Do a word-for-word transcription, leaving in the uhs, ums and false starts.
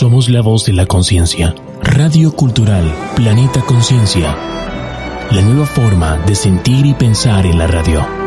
Somos la voz de la conciencia. Radio Cultural Planeta Conciencia. La nueva forma de sentir y pensar en la radio.